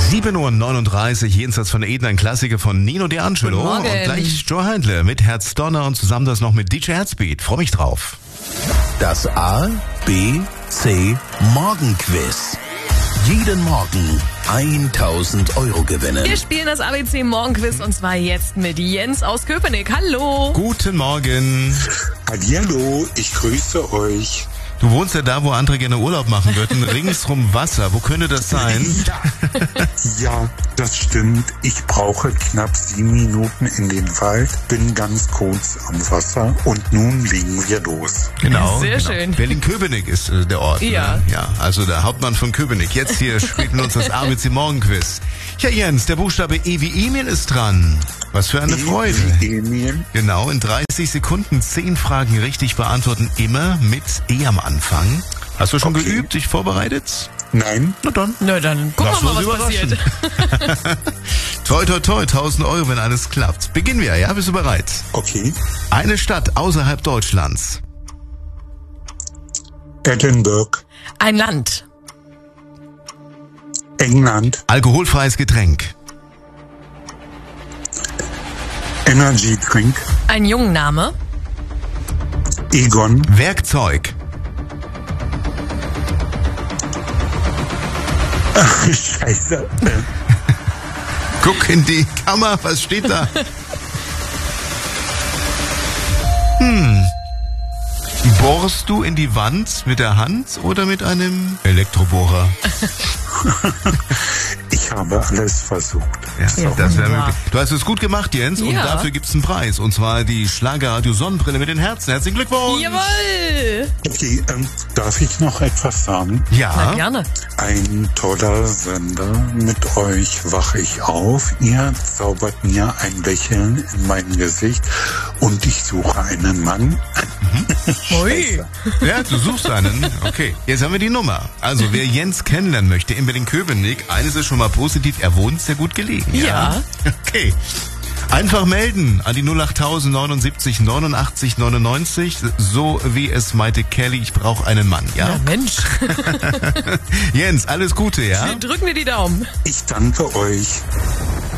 7:39 Uhr, jenseits von Eden, ein Klassiker von Nino D'Angelo. Und gleich Joe Handler mit Herz Donner und zusammen das noch mit DJ Herzbeat. Freue mich drauf. Das A, B, C Morgenquiz. Jeden Morgen 1.000 € gewinnen. Wir spielen das ABC Morgenquiz und zwar jetzt mit Jens aus Köpenick. Hallo. Guten Morgen. Hallihallo, ich grüße euch. Du wohnst ja da, wo andere gerne Urlaub machen würden, ringsrum Wasser. Wo könnte das sein? Ja, das stimmt. Ich brauche knapp 7 Minuten in den Wald, bin ganz kurz am Wasser und nun legen wir los. Genau. Sehr schön. Berlin-Köpenick ist der Ort. Ja. Ne? Ja, also der Hauptmann von Köpenick. Jetzt hier spielt mit uns das ABC Morgenquiz. Ja, Jens, der Buchstabe E wie Emil ist dran. Was für eine Freude. Emil. Genau, in 30 Sekunden 10 Fragen richtig beantworten, immer mit E am Anfang. Hast du schon geübt, dich vorbereitet? Nein. Na dann. Gucken wir mal, was passiert. Toi, toi, toi, 1.000 €, wenn alles klappt. Beginnen wir, ja? Bist du bereit? Okay. Eine Stadt außerhalb Deutschlands. Edinburgh. Ein Land. England. Alkoholfreies Getränk. Energy Drink. Ein Jungenname. Egon. Werkzeug. Ach, Scheiße. Guck in die Kamera, was steht da? Bohrst du in die Wand mit der Hand oder mit einem Elektrobohrer? Ich habe alles versucht. Ja, das wäre möglich. Du hast es gut gemacht, Jens, und Ja. dafür gibt's einen Preis. Und zwar die Schlagerradio Sonnenbrille mit den Herzen. Herzlichen Glückwunsch! Jawohl. Okay, darf ich noch etwas sagen? Na Ja, gerne. Ein toller Sender. Mit euch wache ich auf. Ihr zaubert mir ein Lächeln in mein Gesicht und ich suche einen Mann. Ui. ja, du suchst einen. Okay, jetzt haben wir die Nummer. Also, wer Jens kennenlernen möchte in Berlin-Köpenick, eines ist schon mal positiv, er wohnt sehr gut gelegen. Ja. Okay. Einfach melden an die 08000 79 89 99, so wie es meinte Kelly, ich brauche einen Mann, ja? Ja, Mensch. Jens, alles Gute, ja? Drücken wir die Daumen. Ich danke euch.